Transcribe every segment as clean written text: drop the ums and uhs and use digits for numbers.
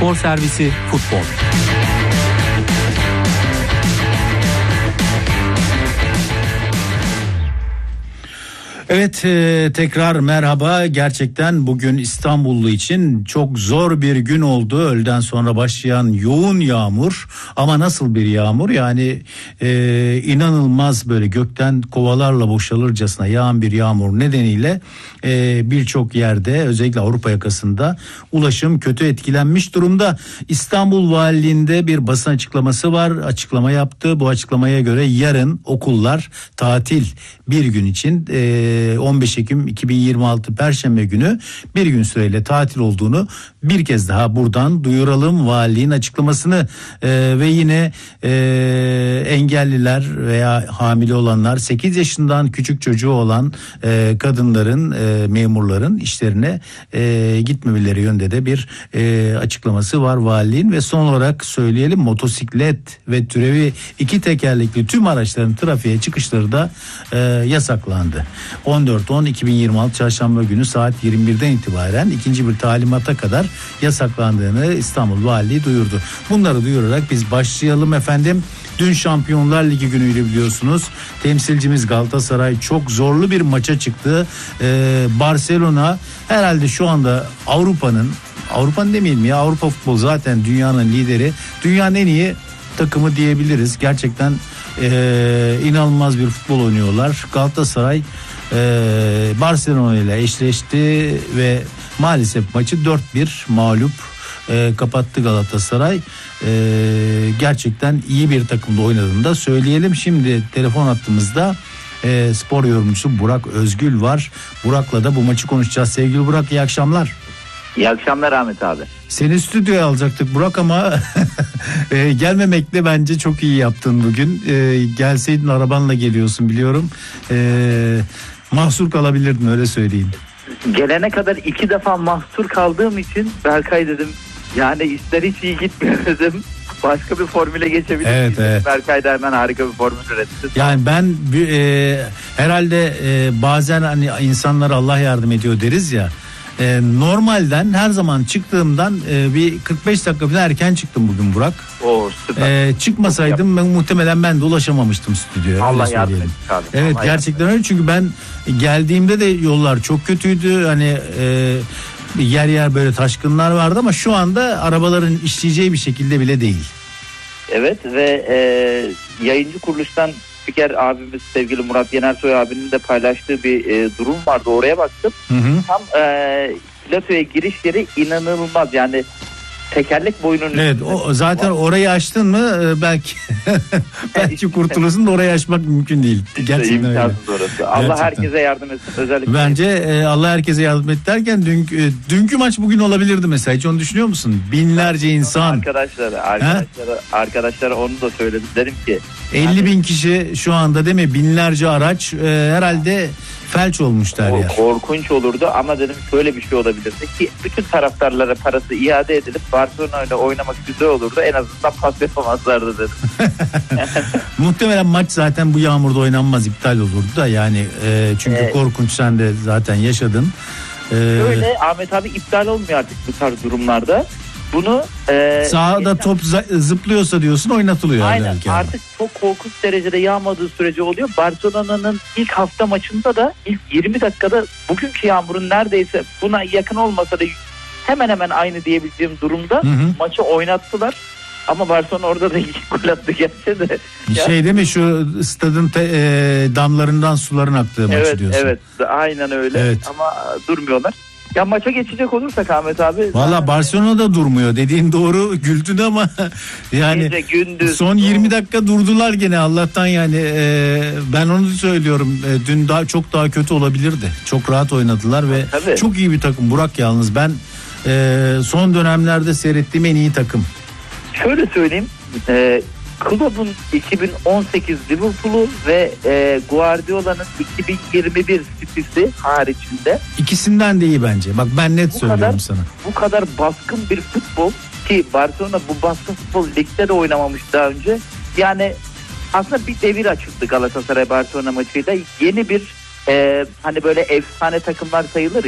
Spor Servisi Futbol. Evet, tekrar merhaba. Gerçekten bugün İstanbullu için çok zor bir gün oldu. Öğleden sonra başlayan yoğun yağmur, ama nasıl bir yağmur, yani inanılmaz, böyle gökten kovalarla boşalırcasına yağan bir yağmur nedeniyle birçok yerde, özellikle Avrupa yakasında ulaşım kötü etkilenmiş durumda. İstanbul Valiliğinde bir basın açıklaması var. Açıklama yaptı. Bu açıklamaya göre yarın okullar tatil, bir gün için 15 Ekim 2026 Perşembe günü bir gün süreyle tatil olduğunu bir kez daha buradan duyuralım, valiliğin açıklamasını. Ve yine engelliler veya hamile olanlar, 8 yaşından küçük çocuğu olan kadınların, memurların işlerine gitmemeleri yönde de bir açıklaması var valiliğin. Ve son olarak söyleyelim, motosiklet ve türevi 2 tekerlekli tüm araçların trafiğe çıkışları da yasaklandı. 14-10-2026 Çarşamba günü saat 21'den itibaren ikinci bir talimata kadar yasaklandığını İstanbul Valiliği duyurdu. Bunları duyurarak biz başlayalım efendim. Dün Şampiyonlar Ligi günüydü, biliyorsunuz. Temsilcimiz Galatasaray çok zorlu bir maça çıktı. Barcelona herhalde şu anda Avrupa'nın demeyelim ya, Avrupa futbolu zaten dünyanın lideri. Dünyanın en iyi takımı diyebiliriz. Gerçekten inanılmaz bir futbol oynuyorlar. Galatasaray Barcelona ile eşleşti ve maalesef maçı 4-1 mağlup kapattı Galatasaray. Gerçekten iyi bir takımda oynadığını da söyleyelim. Şimdi telefon hattımızda spor yorumcusu Burak Özgül var. Burak'la da bu maçı konuşacağız. Sevgili Burak, iyi akşamlar. İyi akşamlar Ahmet abi. Seni stüdyoya alacaktık Burak ama gelmemekle bence çok iyi yaptın bugün. Gelseydin, arabanla geliyorsun biliyorum. Mahsur kalabilirdin, öyle söyleyeyim. Gelene kadar 2 defa mahsur kaldığım için Berkay dedim, yani işler hiç iyi gitmiyor dedim. Başka bir formüle geçebilir miyiz? Evet. Berkay da hemen harika bir formül üretti. Yani ben herhalde bazen hani insanlara Allah yardım ediyor deriz ya. Normalden, her zaman çıktığımdan bir 45 dakika bile erken çıktım bugün Burak. Süper. Çıkmasaydım muhtemelen ben de ulaşamamıştım stüdyoya. Allah yardım etsin abi. Evet, Allah gerçekten öyle, çünkü ben geldiğimde de yollar çok kötüydü. Hani yer yer böyle taşkınlar vardı, ama şu anda arabaların işleyeceği bir şekilde bile değil. Evet ve yayıncı kuruluştan spiker abimiz sevgili Murat Yenersoy abinin de paylaştığı bir durum vardı. Oraya baktım. Tam platoya giriş yeri inanılmaz, yani tekerlek boyunun. Evet, o zaten orayı açtın mı belki kurtulursun da orayı açmak mümkün değil. Gerçekten öyle. Orası. Allah gerçekten herkese yardım etsin özellikle. Bence Allah herkese yardım et derken dünkü maç bugün olabilirdi mesela, hiç onu düşünüyor musun? Binlerce insan. Arkadaşlara onu da söyledim, dedim ki 50 bin kişi şu anda, değil mi? Binlerce araç, herhalde felç olmuşlar ya. Korkunç olurdu, ama dedim şöyle bir şey olabilirdi ki bütün taraftarlara parası iade edilip Barcelona ile oynamak güzel olurdu. En azından pas yapamazlardı dedim. Muhtemelen maç zaten bu yağmurda oynanmaz, iptal olurdu da yani çünkü korkunç, sen de zaten yaşadın. Öyle Ahmet abi, iptal olmuyor artık bu tarz durumlarda. Bunu sahada top zıplıyorsa diyorsun, oynatılıyor. Aynen, artık çok korkunç derecede yağmadığı sürece oluyor. Barcelona'nın ilk hafta maçında da ilk 20 dakikada bugünkü yağmurun neredeyse buna yakın olmasa da hemen hemen aynı diyebileceğim durumda maçı oynattılar. Ama Barcelona orada da 2 gol attı gerçi de. Değil mi, şu stadın damlarından suların aktığı maçı diyorsun. Evet, aynen öyle. Evet. Ama durmuyorlar. Ya maça geçecek olursak Ahmet abi. Valla Barcelona'da durmuyor, dediğin doğru, güldün ama yani gece, gündüz, son 20 dakika durdular gene Allah'tan, yani ben onu söylüyorum, dün çok daha kötü olabilirdi. Çok rahat oynadılar ve tabii, çok iyi bir takım Burak, yalnız ben son dönemlerde seyrettiğim en iyi takım. Şöyle söyleyeyim, Klopp'un 2018 Liverpool'u ve Guardiola'nın 2021 City'si haricinde. İkisinden de iyi bence. Bak, ben net söylüyorum sana. Bu kadar baskın bir futbol, ki Barcelona bu baskın futbol ligde de oynamamış daha önce. Yani aslında bir devir açıldı Galatasaray Barcelona maçıyla. Yeni bir hani böyle efsane takımlar sayılır ya.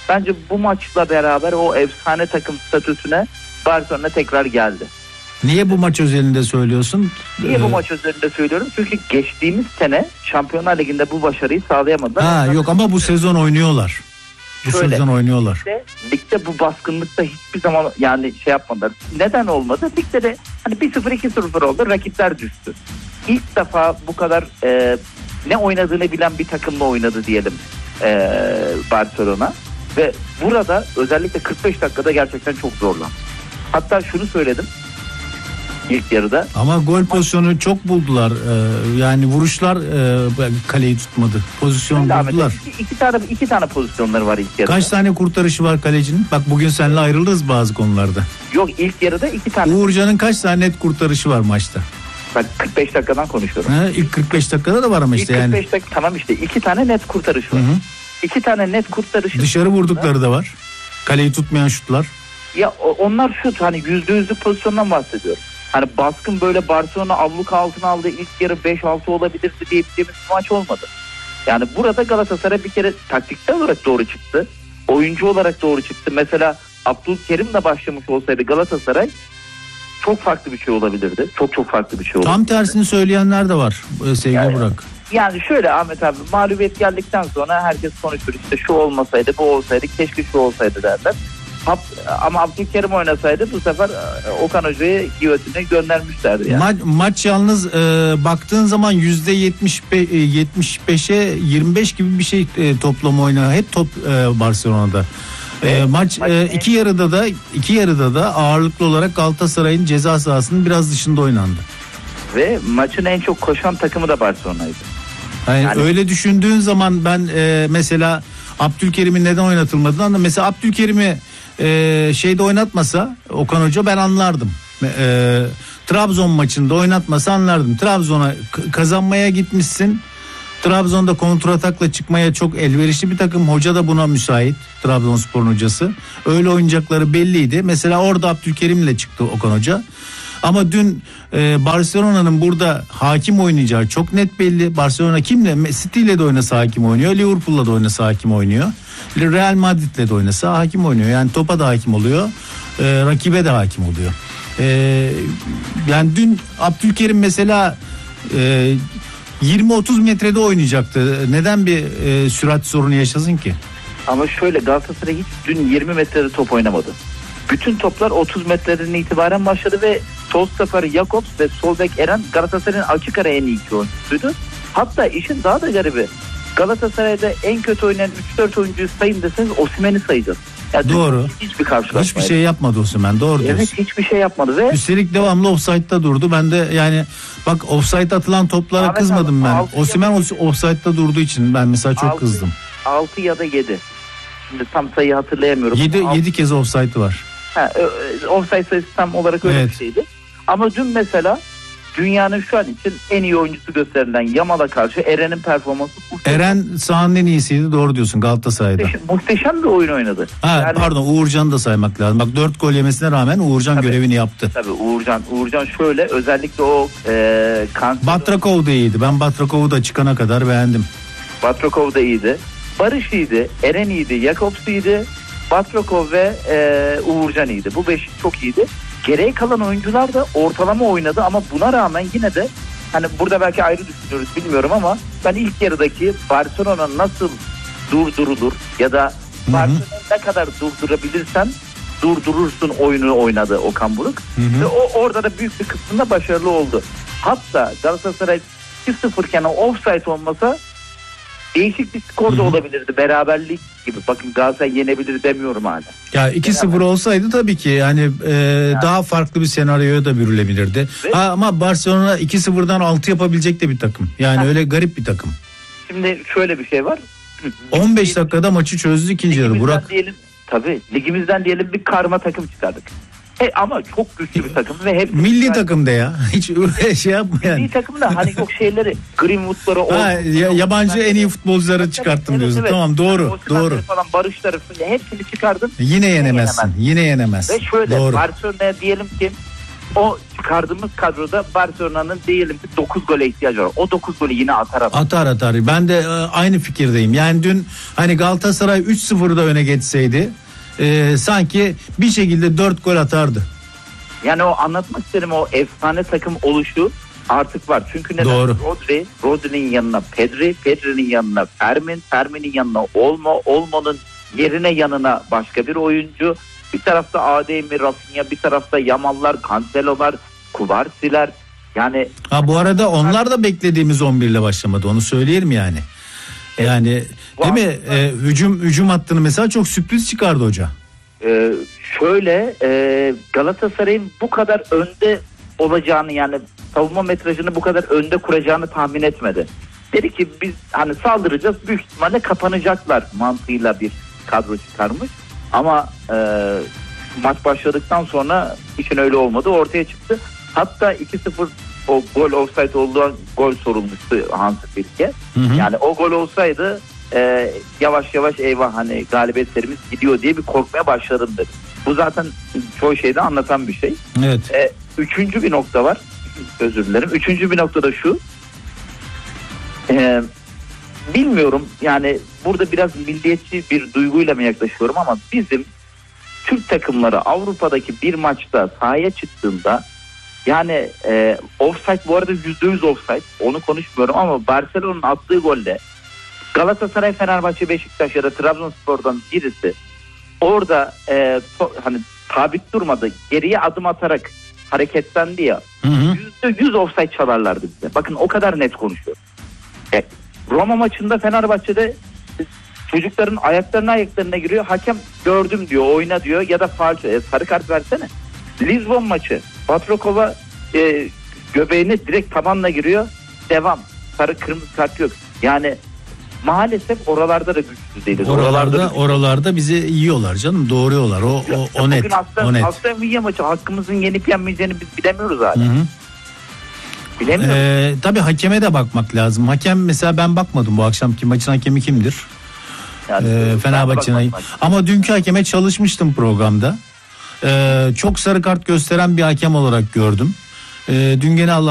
Bence bu maçla beraber o efsane takım statüsüne Barcelona tekrar geldi. Niye bu maç özelinde söylüyorsun? Niye bu maç özelinde söylüyorum? Çünkü geçtiğimiz sene Şampiyonlar Ligi'nde bu başarıyı sağlayamadılar. Yok ama bu sezon oynuyorlar. Sezon oynuyorlar. Ligde bu baskınlıkta hiçbir zaman yani şey yapmadılar. Neden olmadı? Ligde de hani 1-0 2-0 oldu. Rakipler düştü. İlk defa bu kadar ne oynadığını bilen bir takımla oynadı diyelim Barcelona. Ve burada özellikle 45 dakikada gerçekten çok zorlandı. Hatta şunu söyledim ilk yarıda. Ama gol pozisyonu çok buldular. Yani vuruşlar kaleyi tutmadı. Pozisyon buldular. İki tane pozisyonları var ilk yarıda. Kaç tane kurtarışı var kalecinin? Bak bugün seninle ayrılırız bazı konularda. Yok, ilk yarıda 2 tane. Uğurcan'ın kaç tane net kurtarışı var maçta? Bak 45 dakikadan konuşuyorum. İlk 45 dakikada da var ama işte İlk 45 yani. dakika tamam işte 2 tane net kurtarış var. 2 tane net kurtarış. Dışarı vurdukları da var. Kaleyi tutmayan şutlar. Ya onlar şut, hani %100'lük pozisyondan bahsediyorum. Hani baskın böyle Barcelona abluk altına aldığı ilk yarı 5-6 olabilirdi diyebileceğimiz bir maç olmadı. Yani burada Galatasaray bir kere taktiksel olarak doğru çıktı. Oyuncu olarak doğru çıktı. Mesela Abdülkerim'le başlamış olsaydı Galatasaray çok farklı bir şey olabilirdi. Çok farklı bir şey olabilirdi. Tam tersini söyleyenler de var sevgili Burak. Yani şöyle Ahmet abi, mağlubiyet geldikten sonra herkes konuşur, işte şu olmasaydı bu olsaydı, keşke şu olsaydı derler. Ama Abdülkerim oynasaydı bu sefer Okan Hoca'yı giyotine göndermişlerdi yani. Maç yalnız baktığın zaman %75'e 25 gibi bir şey toplam oynanan. Hep top Barcelona'da. Maç iki yarıda da ağırlıklı olarak Galatasaray'ın ceza sahasının biraz dışında oynandı. Ve maçın en çok koşan takımı da Barcelona'ydı. Yani öyle düşündüğün zaman ben mesela Abdülkerim'in neden oynatılmadığını anladım. Mesela Abdülkerim'i şeyde oynatmasa Okan Hoca ben anlardım. Trabzon maçında oynatmasa anlardım. Trabzon'a kazanmaya gitmişsin. Trabzon'da kontratakla çıkmaya çok elverişli bir takım. Hoca da buna müsait. Trabzonspor'un hocası. Öyle oynayacakları belliydi. Mesela orada Abdülkerim'le çıktı Okan Hoca. Ama dün Barcelona'nın burada hakim oynayacağı çok net belli. Barcelona kimle? City ile de oynasa hakim oynuyor. Liverpool'la da oynasa hakim oynuyor. Real Madrid'le de oynasa hakim oynuyor. Yani topa da hakim oluyor. Rakibe de hakim oluyor. Yani dün Abdülkerim mesela 20-30 metrede oynayacaktı. Neden bir sürat sorunu yaşasın ki? Ama şöyle, Galatasaray hiç dün 20 metrede top oynamadı. Bütün toplar 30 metreden itibaren başladı ve sol stoper Jakobs ve sol bek Eren Galatasaray'ın açık ara en iyi iki oyuncusuydu. Hatta işin daha da garibi, Galatasaray'da en kötü oynayan 3-4 oyuncuyu sayın deseniz Osimhen'i sayacağız. Yani doğru. Hiçbir karşılaşma. Hiçbir şey yapmadı Osimhen, doğru diyorsun. Evet, hiçbir şey yapmadı ve üstelik devamlı offside'da durdu. Ben de yani bak offside atılan toplara Ahmet kızmadım abi, ben. Osimhen offside'da durduğu için ben mesela çok kızdım. 6 ya da 7. Şimdi tam sayı hatırlayamıyorum. 7 kez offside'ı var. Offside sayısı tam olarak öyle evet. Bir şeydi. Ama dün mesela dünyanın şu an için en iyi oyuncusu gösterilen Yamal'a karşı Eren'in performansı muhteşem. Eren sahanın en iyisiydi, doğru diyorsun, Galatasaray'da. Muhteşem bir oyun oynadı. Yani, pardon, Uğurcan'ı da saymak lazım. Bak 4 gol yemesine rağmen Uğurcan görevini yaptı. Tabii Uğurcan şöyle, özellikle o Batrakov da iyiydi. Ben Batrakov'u da çıkana kadar beğendim. Batrakov da iyiydi. Barış iyiydi. Eren iyiydi. Jakobs iyiydi. Batrakov ve Uğurcan iyiydi. Bu 5 çok iyiydi. Geriye kalan oyuncular da ortalama oynadı ama buna rağmen yine de hani burada belki ayrı düşünüyoruz bilmiyorum ama ben ilk yarıdaki Barcelona nasıl durdurulur ya da Barcelona ne kadar durdurabilirsen durdurursun oyunu oynadı Okan Buruk. Ve o orada da büyük bir kısmında başarılı oldu. Hatta Galatasaray 2-0 iken offside olmasa değişik bir skor da olabilirdi. Beraberlik gibi. Bakın Galatasaray yenebilir demiyorum hala. Ya 2-0 olsaydı tabii ki yani daha farklı bir senaryoya da bürülebilirdi. Ama Barcelona 2-0'dan 6 yapabilecek de bir takım. Yani öyle garip bir takım. Şimdi şöyle bir şey var. 15 dakikada maçı çözdü ikinci yarı Burak. Ligimizden diyelim bir karma takım çıkardık. Ama çok güçlü bir takım ve hep milli takım da ya. Hiç şey yapma yani. Milli takım da hani yok şeyleri Greenwood'ları yabancı en iyi futbolcuları çıkarttım diyorsun. Evet. Tamam, doğru. Doğru. Falan Barışları falan hepsini çıkardın. Yine yenemezsin. Ve şöyle Barcelona'ya diyelim ki O çıkardığımız kadroda Barcelona'nın diyelim ki 9 gole ihtiyacı var. O 9 golü yine atar. Atar. Ben de aynı fikirdeyim. Yani dün hani Galatasaray 3-0'da öne geçseydi sanki bir şekilde 4 gol atardı. Yani o anlatmak istedim, o efsane takım oluşu artık var. Çünkü neden? Doğru. Rodri'nin yanına Pedri'nin yanına Fermin'in yanına Olmo'nun yerine yanına başka bir oyuncu. Bir tarafta ADM, Rafinha, bir tarafta Yamallar, Cancelo'lar, Kuvarsiler. Yani bu arada onlar da beklediğimiz 11 ile başlamadı. Onu söyleyelim yani. Yani değil mi? Hücum hattını mesela çok sürpriz çıkardı hoca. Galatasaray'ın bu kadar önde olacağını, yani savunma metrajını bu kadar önde kuracağını tahmin etmedi. Dedi ki biz hani saldıracağız, büyük ihtimalle kapanacaklar mantığıyla bir kadro çıkarmış. Ama maç başladıktan sonra işin öyle olmadı, ortaya çıktı. Hatta 2-0 o gol offside olduğu gol sorulmuştu Hansi Flick'e. Yani o gol olsaydı yavaş yavaş eyvah hani galibiyetlerimiz gidiyor diye bir korkmaya başladım dedi. Bu zaten çoğu şeyde anlatan bir şey. Evet. Üçüncü bir nokta var. Özür dilerim. Üçüncü bir nokta da şu. Bilmiyorum yani burada biraz milliyetçi bir duyguyla mı yaklaşıyorum ama bizim Türk takımları Avrupa'daki bir maçta sahaya çıktığında yani offside, bu arada %100 offside, onu konuşmuyorum ama Barcelona'nın attığı golde Galatasaray, Fenerbahçe, Beşiktaş ya da Trabzonspor'dan birisi orada hani sabit durmadı, geriye adım atarak hareketlendi ya, %100 offside çalarlardı bize. Bakın o kadar net konuşuyorum. Roma maçında Fenerbahçe'de çocukların ayaklarına giriyor, hakem gördüm diyor, oyna diyor ya da faul, sarı kart versene. Lizbon maçı Batrokova göbeğine direkt tabanla giriyor, devam, sarı kırmızı kart yok. Yani maalesef oralarda da güçsüz değiliz. Oralarda bizi yiyorlar canım, doğruyorlar. O net. Bugün Aston Villa maçı hakkımızın yenip yenmeyeceğini biz bilemiyoruz hala. Bilemiyoruz. Tabii hakeme de bakmak lazım. Hakem mesela, ben bakmadım bu akşamki maçın hakemi kimdir? Yani, Fenerbahçe'nin. Ama dünkü hakeme çalışmıştım programda. Çok sarı kart gösteren bir hakem olarak gördüm. Dün gene